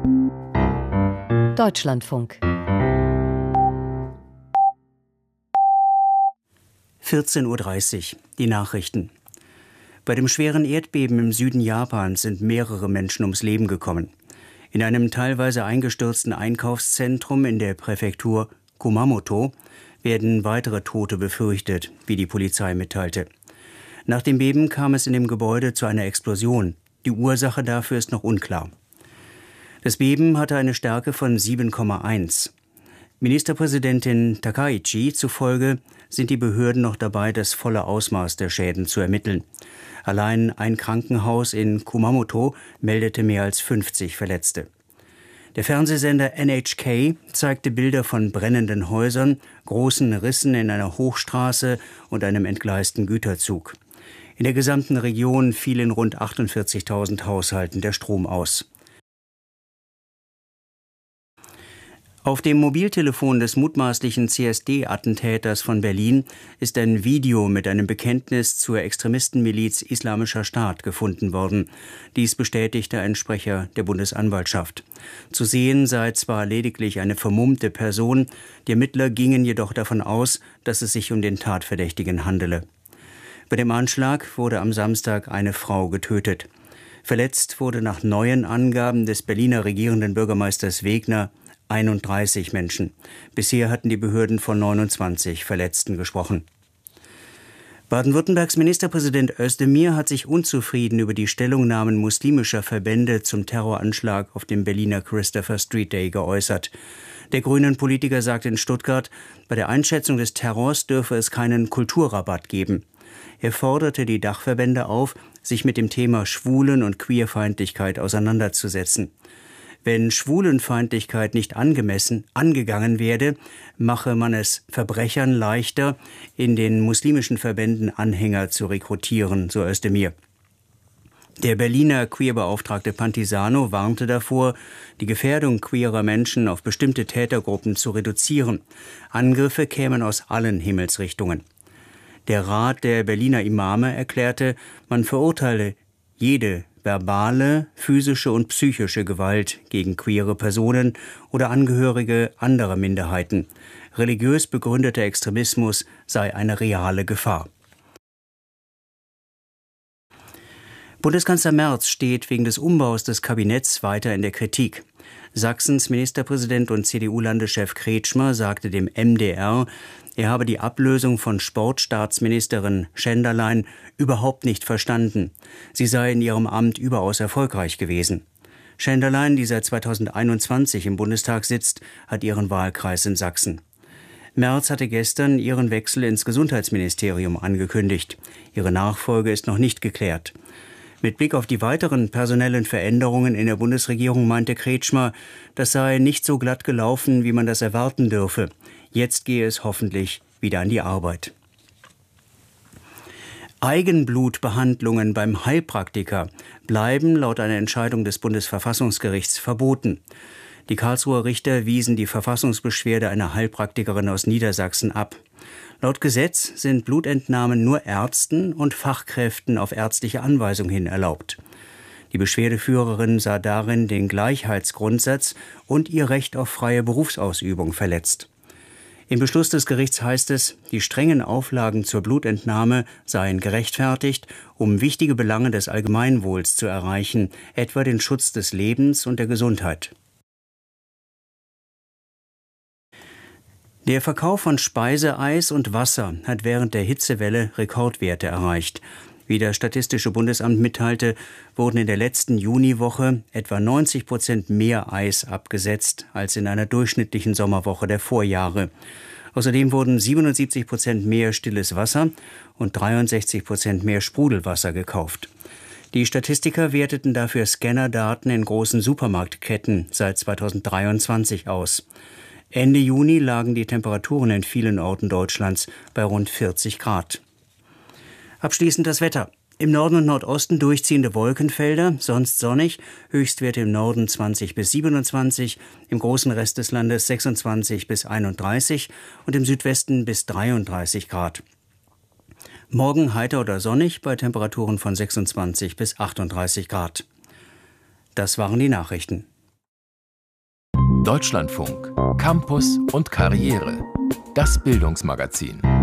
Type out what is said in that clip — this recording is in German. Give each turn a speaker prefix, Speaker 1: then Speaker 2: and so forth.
Speaker 1: Deutschlandfunk
Speaker 2: 14:30 Uhr, die Nachrichten. Bei dem schweren Erdbeben im Süden Japans sind mehrere Menschen ums Leben gekommen. In einem teilweise eingestürzten Einkaufszentrum in der Präfektur Kumamoto werden weitere Tote befürchtet, wie die Polizei mitteilte. Nach dem Beben kam es in dem Gebäude zu einer Explosion. Die Ursache dafür ist noch unklar. Das Beben hatte eine Stärke von 7,1. Ministerpräsidentin Takaichi zufolge sind die Behörden noch dabei, das volle Ausmaß der Schäden zu ermitteln. Allein ein Krankenhaus in Kumamoto meldete mehr als 50 Verletzte. Der Fernsehsender NHK zeigte Bilder von brennenden Häusern, großen Rissen in einer Hochstraße und einem entgleisten Güterzug. In der gesamten Region fiel in rund 48.000 Haushalten der Strom aus. Auf dem Mobiltelefon des mutmaßlichen CSD-Attentäters von Berlin ist ein Video mit einem Bekenntnis zur Extremistenmiliz Islamischer Staat gefunden worden. Dies bestätigte ein Sprecher der Bundesanwaltschaft. Zu sehen sei zwar lediglich eine vermummte Person, die Ermittler gingen jedoch davon aus, dass es sich um den Tatverdächtigen handele. Bei dem Anschlag wurde am Samstag eine Frau getötet. Verletzt wurde nach neuen Angaben des Berliner regierenden Bürgermeisters Wegner 31 Menschen. Bisher hatten die Behörden von 29 Verletzten gesprochen. Baden-Württembergs Ministerpräsident Özdemir hat sich unzufrieden über die Stellungnahmen muslimischer Verbände zum Terroranschlag auf dem Berliner Christopher Street Day geäußert. Der Grünen-Politiker sagte in Stuttgart, bei der Einschätzung des Terrors dürfe es keinen Kulturrabatt geben. Er forderte die Dachverbände auf, sich mit dem Thema Schwulen- und Queerfeindlichkeit auseinanderzusetzen. Wenn Schwulenfeindlichkeit nicht angemessen angegangen werde, mache man es Verbrechern leichter, in den muslimischen Verbänden Anhänger zu rekrutieren, so Özdemir. Der Berliner Queerbeauftragte Pantisano warnte davor, die Gefährdung queerer Menschen auf bestimmte Tätergruppen zu reduzieren. Angriffe kämen aus allen Himmelsrichtungen. Der Rat der Berliner Imame erklärte, man verurteile jede verbale, physische und psychische Gewalt gegen queere Personen oder Angehörige anderer Minderheiten. Religiös begründeter Extremismus sei eine reale Gefahr. Bundeskanzler Merz steht wegen des Umbaus des Kabinetts weiter in der Kritik. Sachsens Ministerpräsident und CDU-Landeschef Kretschmer sagte dem MDR, er habe die Ablösung von Sportstaatsministerin Schenderlein überhaupt nicht verstanden. Sie sei in ihrem Amt überaus erfolgreich gewesen. Schenderlein, die seit 2021 im Bundestag sitzt, hat ihren Wahlkreis in Sachsen. Merz hatte gestern ihren Wechsel ins Gesundheitsministerium angekündigt. Ihre Nachfolge ist noch nicht geklärt. Mit Blick auf die weiteren personellen Veränderungen in der Bundesregierung meinte Kretschmer, das sei nicht so glatt gelaufen, wie man das erwarten dürfe. Jetzt gehe es hoffentlich wieder an die Arbeit. Eigenblutbehandlungen beim Heilpraktiker bleiben laut einer Entscheidung des Bundesverfassungsgerichts verboten. Die Karlsruher Richter wiesen die Verfassungsbeschwerde einer Heilpraktikerin aus Niedersachsen ab. Laut Gesetz sind Blutentnahmen nur Ärzten und Fachkräften auf ärztliche Anweisung hin erlaubt. Die Beschwerdeführerin sah darin den Gleichheitsgrundsatz und ihr Recht auf freie Berufsausübung verletzt. Im Beschluss des Gerichts heißt es, die strengen Auflagen zur Blutentnahme seien gerechtfertigt, um wichtige Belange des Allgemeinwohls zu erreichen, etwa den Schutz des Lebens und der Gesundheit. Der Verkauf von Speiseeis und Wasser hat während der Hitzewelle Rekordwerte erreicht. Wie das Statistische Bundesamt mitteilte, wurden in der letzten Juniwoche etwa 90% mehr Eis abgesetzt als in einer durchschnittlichen Sommerwoche der Vorjahre. Außerdem wurden 77% mehr stilles Wasser und 63% mehr Sprudelwasser gekauft. Die Statistiker werteten dafür Scannerdaten in großen Supermarktketten seit 2023 aus. Ende Juni lagen die Temperaturen in vielen Orten Deutschlands bei rund 40 Grad. Abschließend das Wetter. Im Norden und Nordosten durchziehende Wolkenfelder, sonst sonnig, Höchstwerte im Norden 20 bis 27, im großen Rest des Landes 26 bis 31 und im Südwesten bis 33 Grad. Morgen heiter oder sonnig bei Temperaturen von 26 bis 38 Grad. Das waren die Nachrichten.
Speaker 1: Deutschlandfunk, Campus und Karriere. Das Bildungsmagazin.